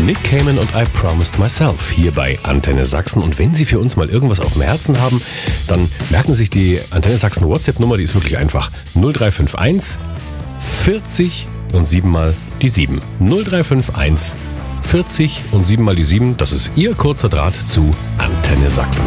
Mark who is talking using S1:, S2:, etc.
S1: Nick Cayman und I Promised Myself hier bei Antenne Sachsen. Und wenn Sie für uns mal irgendwas auf dem Herzen haben, dann merken Sie sich die Antenne Sachsen WhatsApp-Nummer, die ist wirklich einfach. 0351 40 und 7 mal die 7. 0351 40 und 7 mal die 7, das ist Ihr kurzer Draht zu Antenne Sachsen.